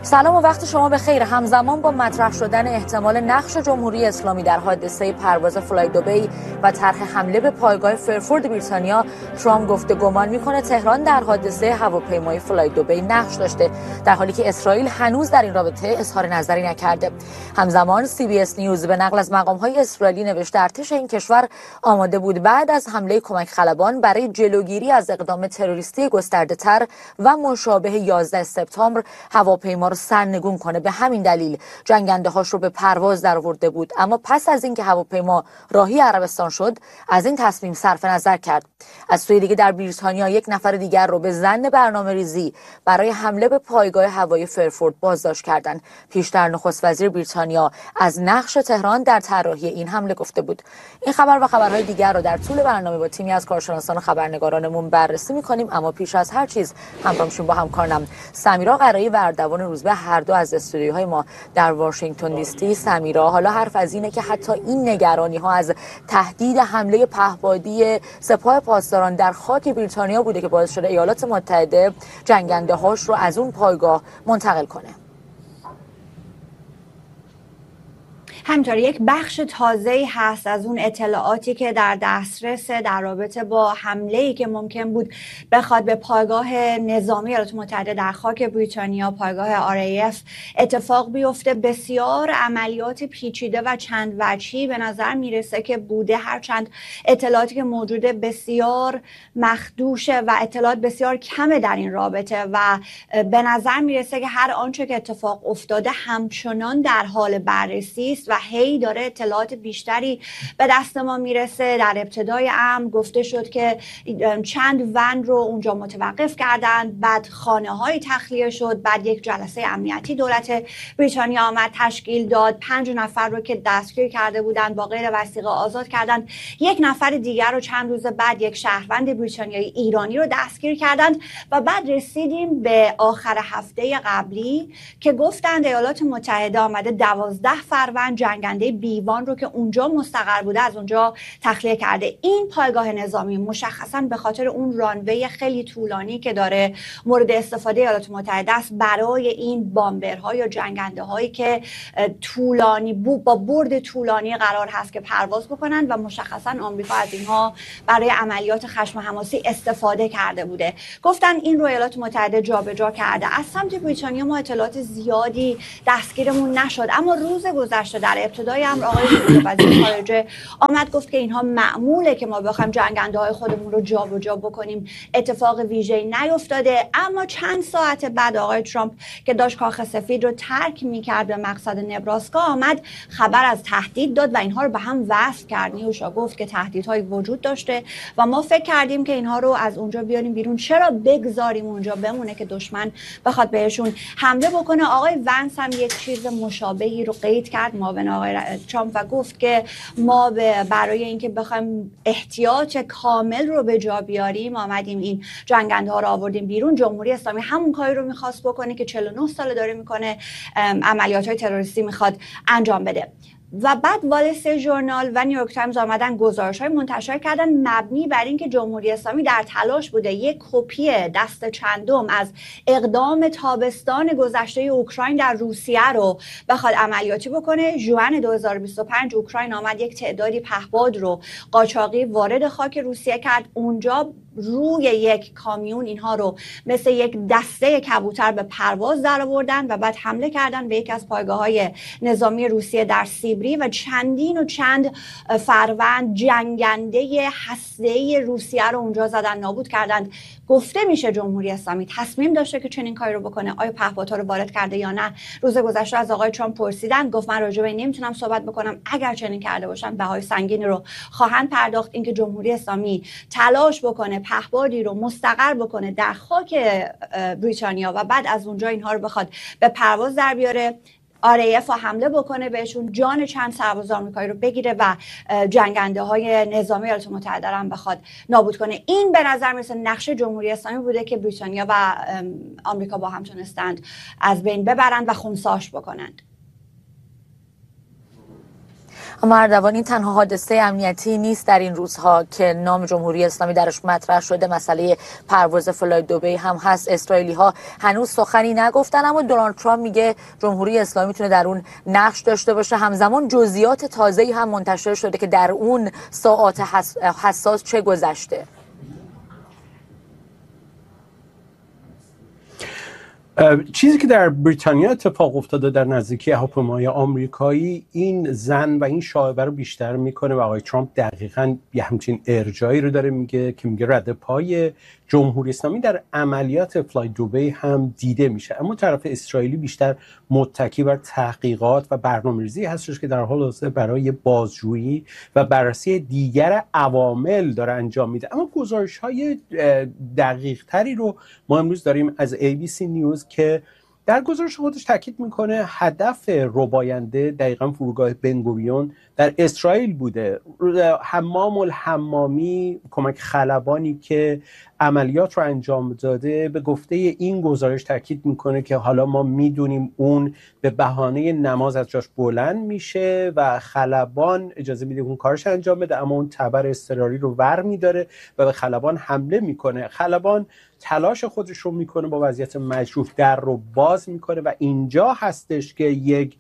سلام و وقت شما بخیر. همزمان با مطرح شدن احتمال نقش جمهوری اسلامی در حادثه پرواز فلای دبی و طرح حمله به پایگاه فرفورد بریتانیا، ترامپ گفته گمان میکنه تهران در حادثه هواپیمای فلای دبی نقش داشته، در حالی که اسرائیل هنوز در این رابطه اظهار نظری نکرده. همزمان CBS نیوز به نقل از مقام‌های اسرائیلی نوشته ارتش این کشور آماده بود بعد از حمله کمک خلبان برای جلوگیری از اقدام تروریستی گسترده‌تر و مشابه 11 سپتامبر هواپیما رو سرنگون کنه. به همین دلیل جنگنده‌هاش رو به پرواز درآورده بود، اما پس از اینکه هواپیما راهی عربستان شد از این تصمیم صرف نظر کرد. از سوی دیگه در بریتانیا یک نفر دیگر رو به ظن برنامه‌ریزی برای حمله به پایگاه هوایی فرفورد بازداشت کردند. پیشتر نخست وزیر بریتانیا از نقش تهران در طراحی این حمله گفته بود. این خبر و خبرهای دیگر رو در طول برنامه با تیمی از کارشناسان و خبرنگارانمون بررسی می‌کنیم، اما پیش از هر چیز همراه میشیم با همکارم سمیرا قرایی و اردوان روزبه، هر دو از استودیوهای ما در واشنگتن دی سی. سمیرا، حالا حرف از اینه که حتی این نگرانی‌ها از تهدید حمله پهپادی سپاه پاسداران در خاک بریتانیا بوده که باعث شده ایالات متحده جنگنده‌هاش رو از اون پایگاه منتقل کنه. همینطور یک بخش تازه‌ای هست از اون اطلاعاتی که در دسترس در رابطه با حمله‌ای که ممکن بود بخواد به پایگاه نظامی ایالات متحده در خاک بریتانیا، پایگاه RAF اتفاق بیفته. بسیار عملیات پیچیده و چند وجهی به نظر میرسه که بوده، هرچند اطلاعاتی که موجوده بسیار مخدوشه و اطلاعات بسیار کمه در این رابطه و به نظر میرسه که هر آنچه که اتفاق افتاده همچنان در حال بررسی است و هی داره اطلاعات بیشتری به دست ما میرسه. در ابتدای امر گفته شد که چند ون رو اونجا متوقف کردند، بعد خانه‌های تخلیه شد، بعد یک جلسه امنیتی دولت بریتانیا آمد تشکیل داد، 5 نفر رو که دستگیر کرده بودند با غیر وثیقه آزاد کردند. یک نفر دیگر رو چند روز بعد یک شهروند بریتانیایی ایرانی رو دستگیر کردند و بعد رسیدیم به آخر هفته قبلی که گفتند ایالات متحده آمده 12 فروند جنگنده بیوان رو که اونجا مستقر بوده از اونجا تخلیه کرده. این پایگاه نظامی مشخصا به خاطر اون رانوی خیلی طولانی که داره مورد استفاده ایالات متحده است برای این بامبرها یا جنگنده هایی که طولانی با برد طولانی قرار هست که پرواز بکنن و مشخصا آمریکا از اینها برای عملیات خشم حماسی استفاده کرده بوده. گفتن این رو ایالات متحده جابجا کرده. از سمت بریتانیا ما اطلاعات زیادی دستگیرمون نشد، اما روز گذشته در ابتدای امر آقای وزیر خارجه آمد گفت که اینها معموله که ما بخوایم جنگنده‌های خودمون رو جابجا بکنیم، اتفاق ویژه‌ای نیفتاده. اما چند ساعت بعد آقای ترامپ که داشت کاخ سفید رو ترک می‌کرد به مقصد نبراسکا آمد خبر از تهدید داد و اینها رو به هم وصل کرد. نیوشا گفت که تهدیدهای وجود داشته و ما فکر کردیم که اینها رو از اونجا بیاریم بیرون، چرا بگذاریم اونجا بمونه که دشمن بخواد بهشون حمله بکنه. آقای ونس هم یک چیز مشابهی رو قید کرد معاون آقای ترامپ و گفت که ما برای اینکه بخوایم احتیاط کامل رو به جا بیاریم آمدیم این جنگنده ها رو آوردیم بیرون. جمهوری اسلامی همون کاری رو میخواست بکنه که 49 سال داره میکنه، عملیات های تروریستی میخواد انجام بده. و بعد وال استریت ژورنال و نیویورک تایمز آمدن گزارش‌های منتشر کردن مبنی بر اینکه جمهوری اسلامی در تلاش بوده یک کپی دست چندم از اقدام تابستان گذشته اوکراین در روسیه رو بخواد عملیاتی بکنه. ژوئن 2025 اوکراین آمد یک تعدادی پهپاد رو قاچاقی وارد خاک روسیه کرد، اونجا روی یک کامیون اینها رو مثل یک دسته کبوتر به پرواز در آوردن و بعد حمله کردن به یکی از پایگاه‌های نظامی روسیه در سیبری و چندین و چند فروند جنگنده هسته‌ای روسیه رو اونجا زدن، نابود کردند. گفته میشه جمهوری اسلامی تصمیم داشته که چنین کاری رو بکنه. آیا پهپادها رو وارد کرده یا نه؟ روز گذشته از آقای ترامپ پرسیدن، گفت من راجع به این نمیتونم صحبت بکنم، اگر چنین کرده باشن بهای سنگینی رو خواهند پرداخت. اینکه جمهوری اسلامی تلاش بکنه پهپادی رو مستقر بکنه در خاک بریتانیا و بعد از اونجا اینها رو بخواد به پرواز در بیاره، RAF حمله بکنه بهشون، جان چند سرباز آمریکایی رو بگیره و جنگنده های نظامی ایالات متحده رو هم بخواد نابود کنه. این به نظر میرسه نقش جمهوری اسلامی بوده که بریتانیا و آمریکا با هم تونستند از بین ببرند و خنثیش بکنند. اما اردوان این تنها حادثه امنیتی نیست در این روزها که نام جمهوری اسلامی درش مطرح شده. مسئله پرواز فلای دبی هم هست. اسرائیلی ها هنوز سخنی نگفتن، اما دونالد ترامپ میگه جمهوری اسلامی میتونه در اون نقش داشته باشه. همزمان جزئیات تازه‌ای هم منتشر شده که در اون ساعات حساس چه گذشته. چیزی که در بریتانیا اتفاق افتاده در نزدیکی هواپیمای آمریکایی این زن و این شایعه رو بیشتر میکنه و آقای ترامپ دقیقاً یه همچین ارجایی رو داره میگه که میگه رد پای جمهوری اسلامی در عملیات فلای دبی هم دیده میشه. اما طرف اسرائیلی بیشتر متکی بر تحقیقات و برنامه‌ریزی هستش که در حال حاضر برای بازجویی و بررسی دیگر عوامل داره انجام میده. اما گزارش‌های دقیق تری رو ما امروز داریم از ABC نیوز که در گزارش خودش تاکید میکنه هدف رباینده دقیقاً فرودگاه بنگوریون در اسرائیل بوده. حمام الحمامی، کمک خلبانی که عملیات رو انجام داده، به گفته این گزارش تاکید میکنه که حالا ما میدونیم اون به بهانه نماز از جاش بلند میشه و خلبان اجازه میده اون کارش انجام بده، اما اون تبر اضطراری رو ور میداره و به خلبان حمله میکنه. خلبان تلاش خودش رو میکنه، با وضعیت مجروح در رو باز میکنه و اینجا هستش که یک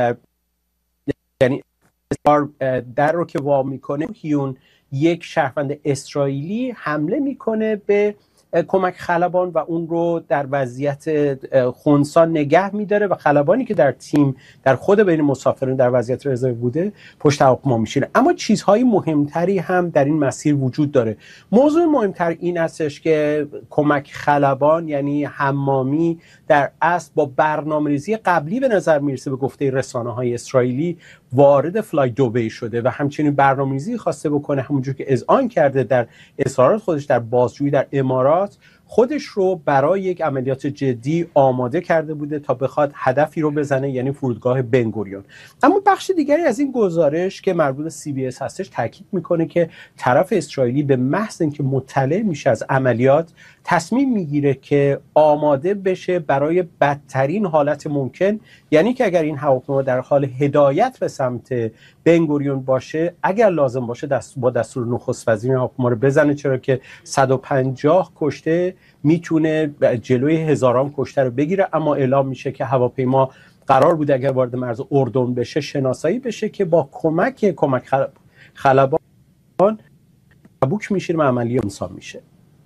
یعنی در رو که وا میکنه هیون یک شهروند اسرائیلی حمله میکنه به کمک خلبان و اون رو در وضعیت خنثی نگه میداره و خلبانی که در تیم در خود بین مسافرین در وضعیت رزرو بوده پشت هواپیما میشینه. اما چیزهای مهمتری هم در این مسیر وجود داره. موضوع مهمتر این هستش که کمک خلبان یعنی حمامی در اصل با برنامه‌ریزی قبلی به نظر میرسه، به گفته رسانه‌های اسرائیلی وارد فلای دبی شده و همچنین برنامه‌ریزی خواسته بکنه، همونجور که اذعان کرده در اظهارات خودش در بازجویی در امارات، خودش رو برای یک عملیات جدی آماده کرده بوده تا بخواد هدفی رو بزنه، یعنی فرودگاه بنگوریون. اما بخش دیگری از این گزارش که مربوط به CBS هستش تاکید میکنه که طرف اسرائیلی به محض اینکه مطلع میشه از عملیات تصمیم میگیره که آماده بشه برای بدترین حالت ممکن، یعنی که اگر این هواپیما در حال هدایت به سمت بنگوریون باشه، اگر لازم باشه با دستور نخست وزیر هواپیما رو بزنه، چرا که 150 کشته میتونه جلوی هزاران کشته رو بگیره. اما اعلام میشه که هواپیما قرار بوده اگر وارد مرز اردن بشه شناسایی بشه که با کمک خلبان تبوک میشه و عملیات انسان میشه.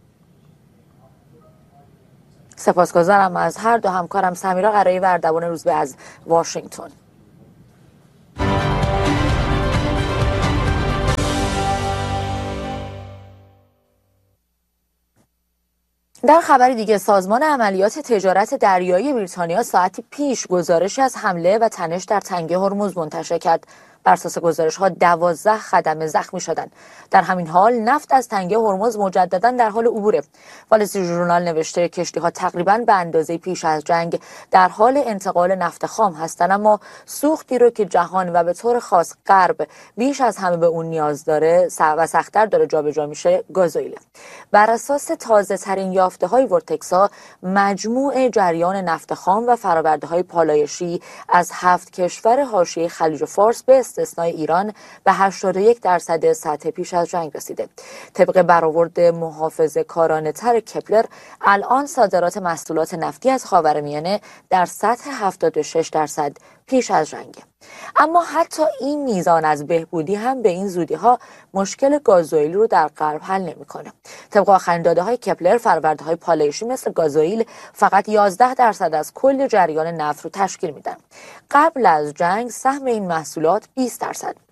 سپاسگزارم از هر دو همکارم. سمیرا قرایی و اردوان روزبه از واشنگتن. در خبری دیگه، سازمان عملیات تجارت دریایی بریتانیا ساعتی پیش گزارشی از حمله و تنش در تنگه هرمز منتشر کرد. بر اساس گزارش‌ها 12 خدمه زخمی شدند. در همین حال نفت از تنگه هرمز مجددا در حال عبوره. وال استریت ژورنال نوشته کشتی‌ها تقریباً به اندازه پیش از جنگ در حال انتقال نفت خام هستند، اما سوختی رو که جهان و به طور خاص غرب بیش از همه به اون نیاز داره و سخت‌تر داره جابجا میشه، گازوئیل. بر اساس تازه‌ترین یافته‌های ورتکسا، مجموع جریان نفت خام و فرآورده‌های پالایشی از 7 کشور حاشیه خلیج فارس به استثنای ایران به 81% سطح پیش از جنگ رسیده. طبق برآورد محافظه‌کارانه تر کپلر، الان صادرات محصولات نفتی از خاورمیانه در سطح 76% پیش از جنگ. اما حتی این میزان از بهبودی هم به این زودی ها مشکل گازوئیل رو در غرب حل نمیکنه. طبق آخرین داده های کپلر، فرآورده‌های پالایشی مثل گازوئیل فقط 11% از کل جریان نفت رو تشکیل میدن. قبل از جنگ سهم این محصولات 20% بود.